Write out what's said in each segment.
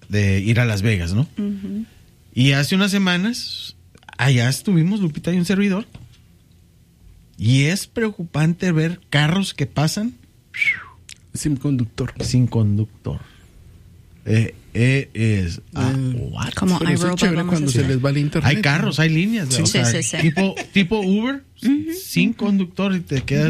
de ir a Las Vegas, ¿no? Uh-huh. Y hace unas semanas, allá estuvimos, Lupita y un servidor, y es preocupante ver carros que pasan sin conductor. Como pero eso es chévere cuando se les va el internet. Hay carros, hay líneas, sí. O sea, sí. Tipo Uber, sin conductor, y te quedas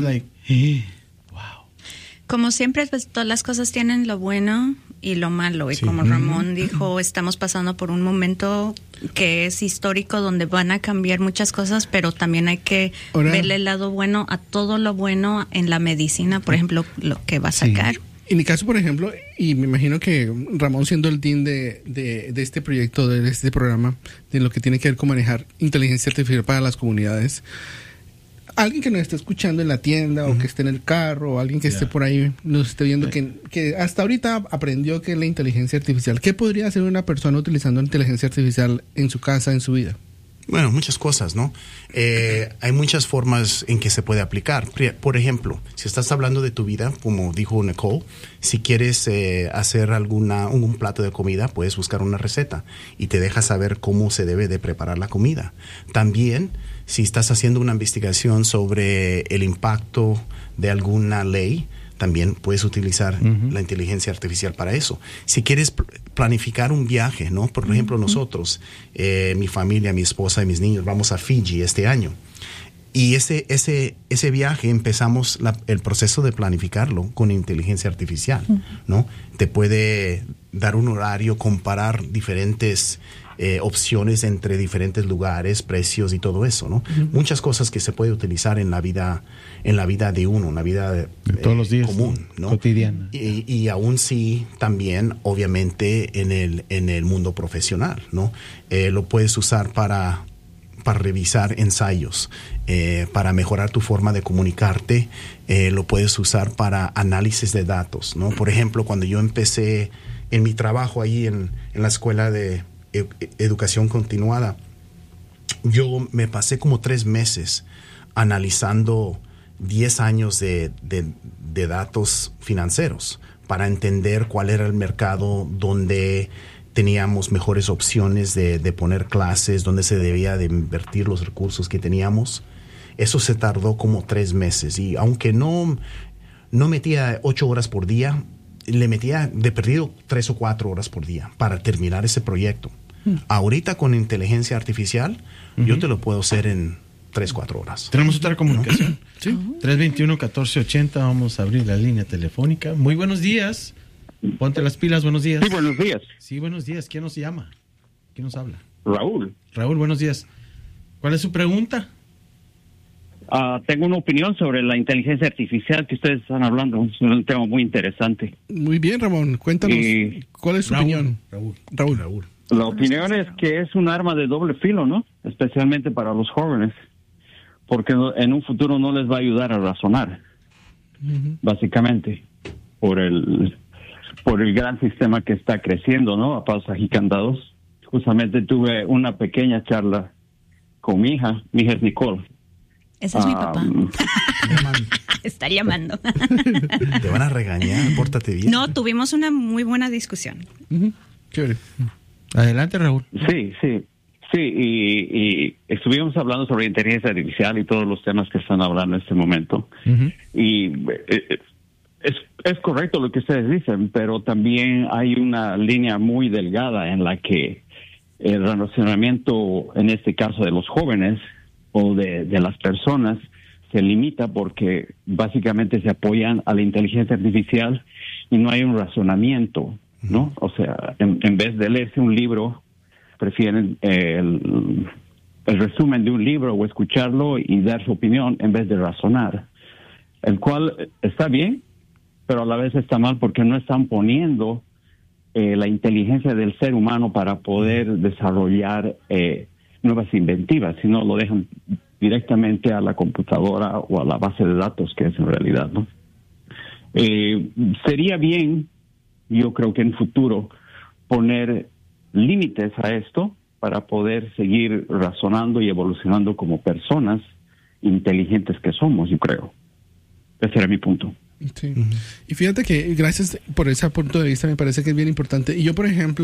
wow. Como siempre, pues todas las cosas tienen lo bueno y lo malo, y como Ramón dijo, estamos pasando por un momento que es histórico donde van a cambiar muchas cosas, pero también hay que verle el lado bueno a todo lo bueno en la medicina, por ejemplo, lo que va a sacar. En mi caso, por ejemplo, y me imagino que Ramón, siendo el dean de este proyecto, de este programa, de lo que tiene que ver con manejar inteligencia artificial para las comunidades, alguien que nos esté escuchando en la tienda o que esté en el carro o alguien que esté por ahí, nos esté viendo que hasta ahorita aprendió que es la inteligencia artificial. ¿Qué podría hacer una persona utilizando inteligencia artificial en su casa, en su vida? Bueno, muchas cosas, ¿no? Hay muchas formas en que se puede aplicar. Por ejemplo, si estás hablando de tu vida, como dijo Nicole, si quieres hacer un plato de comida, puedes buscar una receta y te deja saber cómo se debe de preparar la comida. También, si estás haciendo una investigación sobre el impacto de alguna ley, también puedes utilizar la inteligencia artificial para eso. Si quieres planificar un viaje, ¿no? Por ejemplo, nosotros, mi familia, mi esposa y mis niños, vamos a Fiji este año. Y ese viaje empezamos el proceso de planificarlo con inteligencia artificial, ¿no? Te puede dar un horario, comparar diferentes opciones entre diferentes lugares, precios y todo eso, ¿no? Muchas cosas que se puede utilizar en la vida de uno, en la vida de todos los días, común, ¿no? Cotidiana. Y aún sí, también, obviamente, en el mundo profesional, ¿no? Lo puedes usar para revisar ensayos, para mejorar tu forma de comunicarte, lo puedes usar para análisis de datos, ¿no? Por ejemplo, cuando yo empecé en mi trabajo ahí en la escuela de educación continuada, yo me pasé como 3 meses analizando 10 años de datos financieros para entender cuál era el mercado donde teníamos mejores opciones de poner clases, donde se debía de invertir los recursos que teníamos. Eso se tardó como 3 meses y aunque no metía 8 horas por día, le metía de perdido 3 o 4 horas por día para terminar ese proyecto. Ahorita con inteligencia artificial, yo te lo puedo hacer en 3-4 horas. Tenemos otra comunicación. Sí. 321-1480, vamos a abrir la línea telefónica. Muy buenos días. Ponte las pilas, buenos días. Sí, buenos días. Sí, buenos días. ¿Quién nos llama? ¿Quién nos habla? Raúl. Raúl, buenos días. ¿Cuál es su pregunta? Tengo una opinión sobre la inteligencia artificial que ustedes están hablando. Es un tema muy interesante. Muy bien, Ramón. Cuéntanos, ¿cuál es su opinión? Raúl. La opinión es que es un arma de doble filo, ¿no? Especialmente para los jóvenes, porque en un futuro no les va a ayudar a razonar, básicamente, por el gran sistema que está creciendo, ¿no? A pasos agigantados. Justamente tuve una pequeña charla con mi hija es Nicole. Ese es mi papá. Está llamando. Te van a regañar, pórtate bien. No, tuvimos una muy buena discusión. Chévere. Adelante, Raúl. Sí, y estuvimos hablando sobre inteligencia artificial y todos los temas que están hablando en este momento. Y es correcto lo que ustedes dicen, pero también hay una línea muy delgada en la que el relacionamiento, en este caso de los jóvenes o de las personas, se limita porque básicamente se apoyan a la inteligencia artificial y no hay un razonamiento, ¿no? O sea, en vez de leerse un libro, prefieren el resumen de un libro o escucharlo y dar su opinión en vez de razonar, el cual está bien, pero a la vez está mal porque no están poniendo la inteligencia del ser humano para poder desarrollar nuevas inventivas, sino lo dejan directamente a la computadora o a la base de datos, que es en realidad, ¿no? Sería bien, yo creo que en futuro, poner límites a esto para poder seguir razonando y evolucionando como personas inteligentes que somos, yo creo. Ese era mi punto. Sí. Y fíjate que gracias por ese punto de vista, me parece que es bien importante. Y yo, por ejemplo,